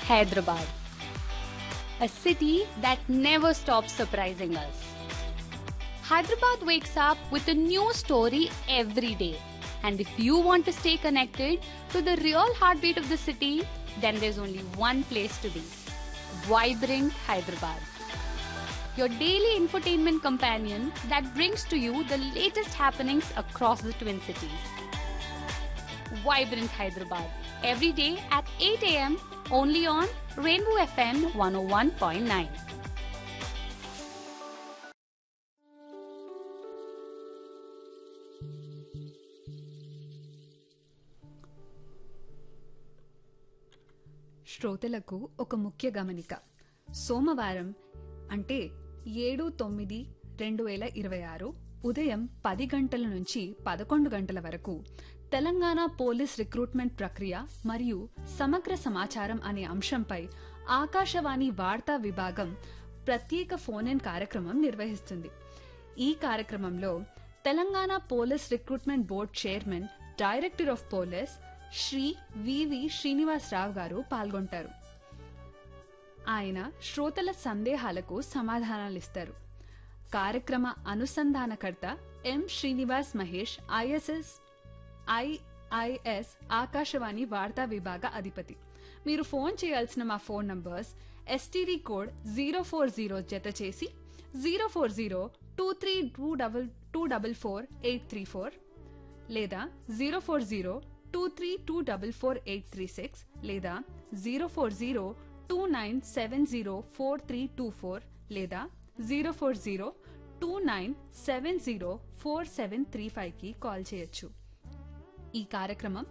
Hyderabad, a city that never stops surprising us. Hyderabad wakes up with a new story every day. And if you want to stay connected to the real heartbeat of the city, then there's only one place to be: Vibrant Hyderabad. Your daily infotainment companion that brings to you the latest happenings across the Twin Cities. Vibrant Hyderabad, every day at 8 a.m. only on Rainbow FM 101.9. శ్రోతలకు ఒక ముఖ్య గమనిక. సోమవారం అంటే 7/9/2026 ఉదయం 10 గంటల నుంచి 11 గంటల వరకు తెలంగాణ పోలీస్ రిక్రూట్మెంట్ ప్రక్రియ మరియు సమగ్ర సమాచారం అనే అంశంపై ఆకాశవాణి వార్తా విభాగం ప్రత్యేక ఫోన్ ఇన్ కార్యక్రమం నిర్వహిస్తుంది. ఈ కార్యక్రమంలో Telangana police recruitment board chairman, director of police Shri వివి శ్రీనివాసరావు గారు పాల్గొంటారు. ఆయన శ్రోతల సందేహాలకు సమాధానాలిస్తారు. కార్యక్రమ అనుసంధానకర్త ఎం శ్రీనివాస్ మహేష్, ఐఐఎస్ ఆకాశవాణి వార్తా విభాగ అధిపతి. మీరు ఫోన్ చేయాల్సిన మా ఫోన్ నంబర్స్ ఎస్టీడీ కోడ్ 040 జత చేసి 04023244834 లేదా 04023244836 లేదా 04029704324 లేదా 04029704735కి కాల్ చేయొచ్చు. ఈ కార్యక్రమం